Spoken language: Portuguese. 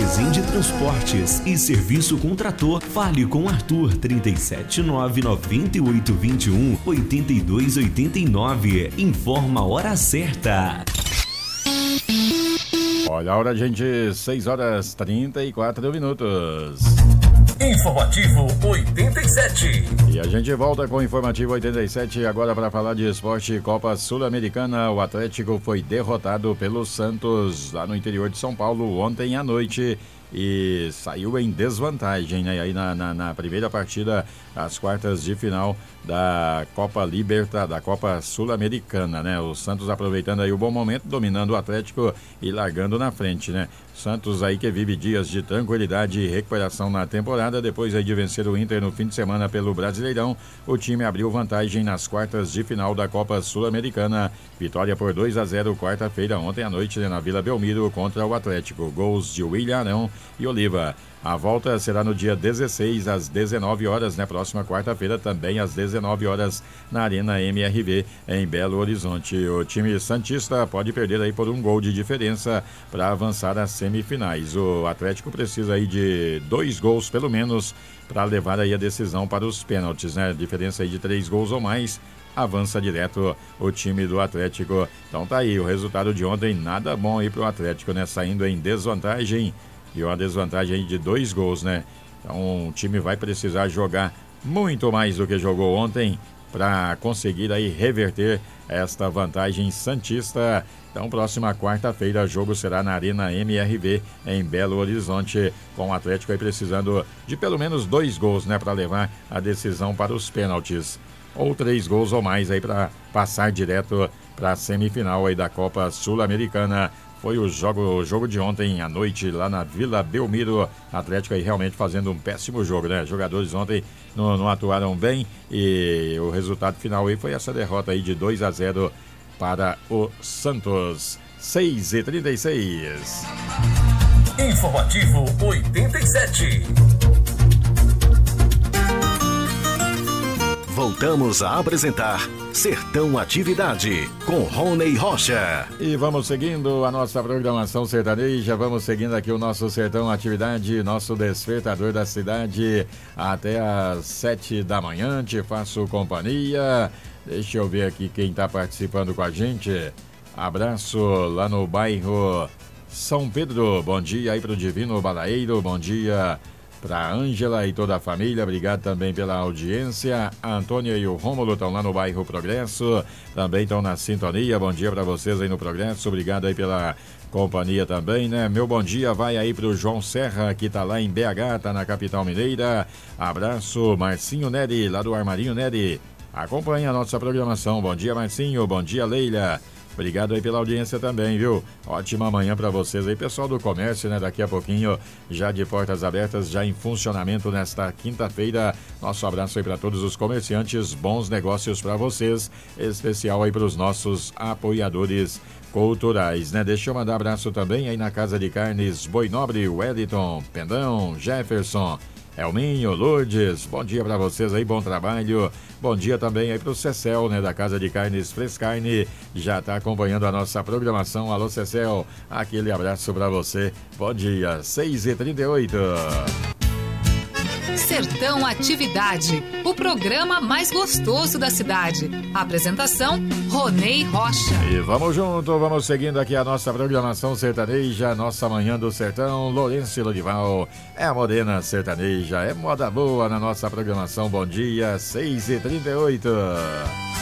Resende Transportes e Serviço com Trator. Fale com Arthur 379-9821-8289. Informa a hora certa. Olha a hora, gente, 6h34. Informativo 87. E a gente volta com o Informativo 87 agora para falar de esporte. Copa Sul-Americana. O Atlético foi derrotado pelo Santos lá no interior de São Paulo ontem à noite e saiu em desvantagem, né? Aí na primeira partida, as quartas de final da Copa da Copa Sul-Americana, né? O Santos aproveitando aí o bom momento, dominando o Atlético e largando na frente, né? Santos aí que vive dias de tranquilidade e recuperação na temporada, depois aí de vencer o Inter no fim de semana pelo Brasileirão, o time abriu vantagem nas quartas de final da Copa Sul-Americana. Vitória por 2-0 quarta-feira, ontem à noite, né, na Vila Belmiro contra o Atlético. Gols de William Arão e Oliva. A volta será no dia 16 às 19 horas, né? Próxima quarta-feira, também às 19 horas, na Arena MRV, em Belo Horizonte. O time santista pode perder aí por um gol de diferença para avançar às semifinais. O Atlético precisa aí de 2 gols, pelo menos, para levar aí a decisão para os pênaltis, né? Diferença aí de 3 gols ou mais, avança direto o time do Atlético. Então tá aí, o resultado de ontem, nada bom aí pro Atlético, né? Saindo em desvantagem. E uma desvantagem de 2 gols, né? Então o time vai precisar jogar muito mais do que jogou ontem para conseguir aí reverter esta vantagem santista. Então, próxima quarta-feira, o jogo será na Arena MRV, em Belo Horizonte, com o Atlético aí precisando de pelo menos 2 gols, né? Para levar a decisão para os pênaltis. Ou 3 gols ou mais aí para passar direto para a semifinal aí da Copa Sul-Americana. Foi o jogo de ontem à noite lá na Vila Belmiro. Atlético aí realmente fazendo um péssimo jogo, né? Jogadores ontem não atuaram bem e o resultado final aí foi essa derrota aí de 2-0 para o Santos. 6h36. Informativo 87. Voltamos a apresentar Sertão Atividade, com Rony Rocha. E vamos seguindo a nossa programação sertaneja, vamos seguindo aqui o nosso Sertão Atividade, nosso despertador da cidade, até às 7 da manhã, te faço companhia. Deixa eu ver aqui quem está participando com a gente. Abraço lá no bairro São Pedro, bom dia aí pro Divino Balaeiro, bom dia para Ângela e toda a família, obrigado também pela audiência. A Antônia e o Rômulo estão lá no bairro Progresso, também estão na sintonia. Bom dia para vocês aí no Progresso, obrigado aí pela companhia também, né? Meu bom dia vai aí pro João Serra, que tá lá em BH, tá na capital mineira. Abraço, Marcinho Neri, lá do Armarinho Neri, acompanha a nossa programação. Bom dia, Marcinho, bom dia, Leila. Obrigado aí pela audiência também, viu? Ótima manhã para vocês aí, pessoal do comércio, né? Daqui a pouquinho, já de portas abertas, já em funcionamento nesta quinta-feira. Nosso abraço aí para todos os comerciantes, bons negócios para vocês, especial aí para os nossos apoiadores culturais, né? Deixa eu mandar abraço também aí na Casa de Carnes Boi Nobre, Wellington, Pendão, Jefferson, Elminho, Lourdes, bom dia para vocês aí, bom trabalho. Bom dia também aí pro Cecel, né, da Casa de Carnes Frescarne, já tá acompanhando a nossa programação. Alô, Cecel, aquele abraço para você. Bom dia, 6h38. Sertão Atividade, o programa mais gostoso da cidade. Apresentação, Rony Rocha. E vamos junto, vamos seguindo aqui a nossa programação sertaneja, nossa manhã do sertão. Lourenço e Lodival, é a morena sertaneja, é moda boa na nossa programação. Bom dia, 6h38.